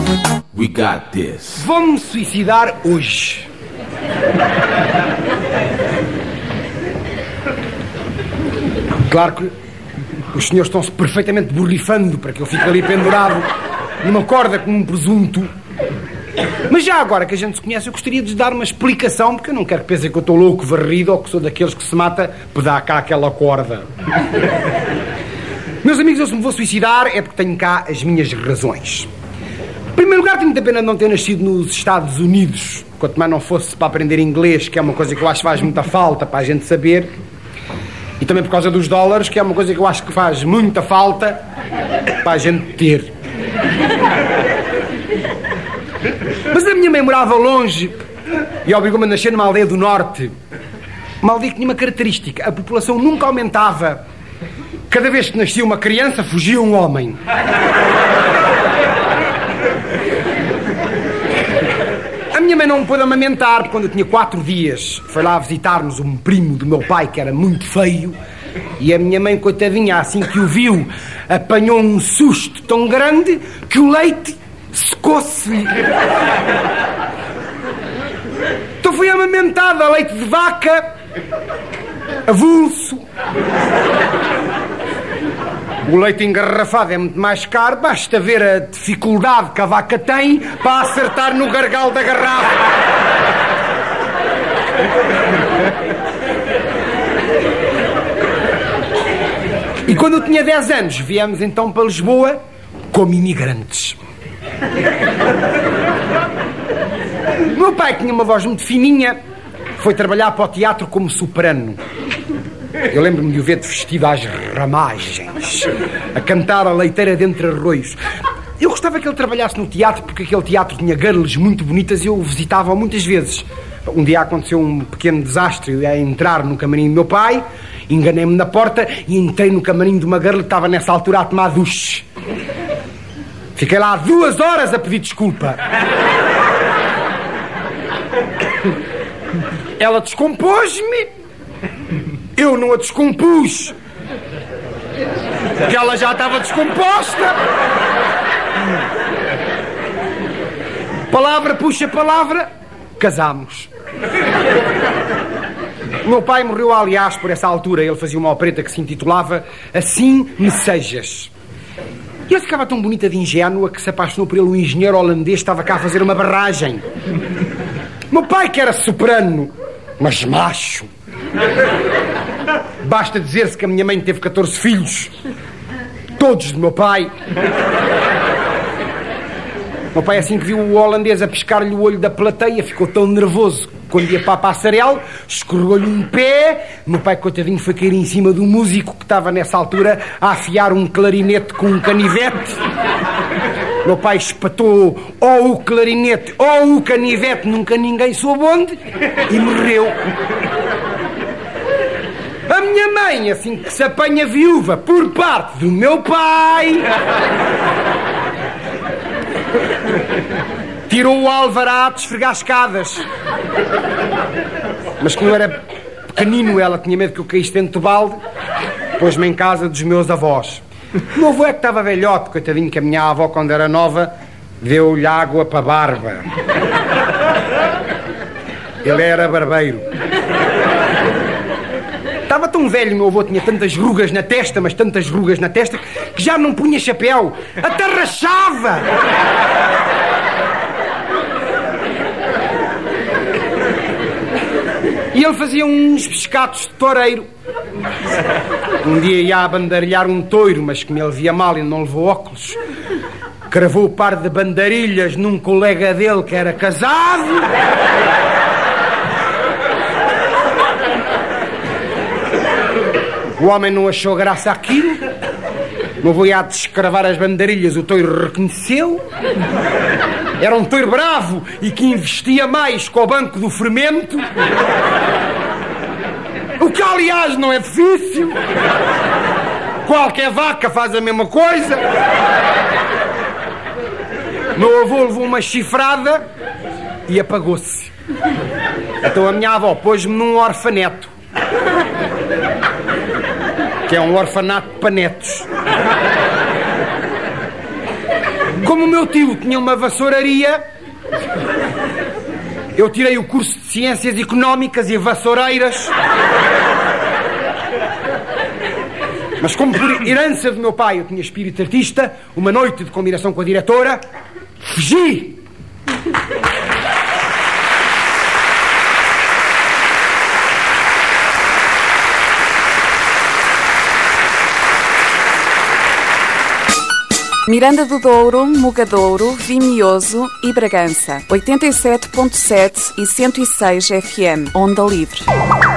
We got this. Vou-me suicidar hoje. Claro que os senhores estão-se perfeitamente borrifando para que eu fique ali pendurado numa corda como um presunto. Mas já agora que a gente se conhece, eu gostaria de lhes dar uma explicação, porque eu não quero que pensem que eu estou louco, varrido, ou que sou daqueles que se mata por dar cá aquela corda. Meus amigos, eu se me vou suicidar é porque tenho cá as minhas razões. Em primeiro lugar, tenho muita pena de não ter nascido nos Estados Unidos, quanto mais não fosse para aprender inglês, que é uma coisa que eu acho que faz muita falta para a gente saber, e também por causa dos dólares, que é uma coisa que eu acho que faz muita falta para a gente ter. Mas a minha mãe morava longe e obrigou-me a nascer numa aldeia do norte. Uma aldeia que tinha uma característica: a população nunca aumentava. Cada vez que nascia uma criança, fugia um homem. A minha mãe não me pôde amamentar, porque quando eu tinha 4 dias foi lá visitar-nos um primo do meu pai, que era muito feio, e a minha mãe, coitadinha, assim que o viu, apanhou um susto tão grande que o leite secou-se-lhe. Então fui amamentada a leite de vaca, avulso. O leite engarrafado é muito mais caro, basta ver a dificuldade que a vaca tem para acertar no gargalo da garrafa. E quando eu tinha 10 anos, viemos então para Lisboa como imigrantes. O meu pai, que tinha uma voz muito fininha, foi trabalhar para o teatro como soprano. Eu lembro-me de o ver vestido às ramagens, a cantar a leiteira de entre arroios. Eu gostava que ele trabalhasse no teatro, porque aquele teatro tinha girls muito bonitas e eu o visitava muitas vezes. Um dia aconteceu um pequeno desastre. Eu ia entrar no camarim do meu pai, enganei-me na porta e entrei no camarim de uma girl que estava nessa altura a tomar duche. Fiquei lá 2 horas a pedir desculpa. Ela descompôs-me. Eu não a descompus, porque ela já estava descomposta. Palavra puxa palavra, casámos. O meu pai morreu, aliás, por essa altura. Ele fazia uma opereta que se intitulava Assim Me Sejas. E ele ficava tão bonita de ingênua que se apaixonou por ele um engenheiro holandês que estava cá a fazer uma barragem. Meu pai, que era soprano, mas macho. Basta dizer-se que a minha mãe teve 14 filhos, todos do meu pai. Meu pai, assim que viu o holandês a piscar-lhe o olho da plateia, ficou tão nervoso quando ia para a passarela, escorregou-lhe um pé. Meu pai, coitadinho, foi cair em cima do músico que estava nessa altura a afiar um clarinete com um canivete. Meu pai espatou ou o clarinete ou o canivete, nunca ninguém soube onde, e morreu. A minha mãe, assim que se apanha viúva por parte do meu pai, tirou o alvará a desfregar escadas. Mas como eu era pequenino, ela tinha medo que eu caísse dentro do balde, pôs-me em casa dos meus avós. O meu avô é que estava velhote, coitadinho, que a minha avó, quando era nova, deu-lhe água para a barba. Ele era barbeiro. Estava tão velho, meu avô tinha tantas rugas na testa, mas tantas rugas na testa, que já não punha chapéu, até rachava. E ele fazia uns pescados de toureiro. Um dia ia a bandarilhar um touro, mas como ele via mal e não levou óculos, cravou o par de bandarilhas num colega dele que era casado. O homem não achou graça àquilo. O meu avô ia a descravar as bandarilhas, o touro reconheceu. Era um touro bravo e que investia mais com o banco do fermento. O que, aliás, não é difícil. Qualquer vaca faz a mesma coisa. Meu avô levou uma chifrada e apagou-se. Então a minha avó pôs-me num orfaneto, que é um orfanato para netos. Como o meu tio tinha uma vassouraria, eu tirei o curso de Ciências Económicas e Vassoureiras. Mas como por herança do meu pai eu tinha espírito artista, uma noite de combinação com a diretora, fugi! Miranda do Douro, Mugadouro, Vimioso e Bragança. 87.7 e 106 FM. Onda Livre.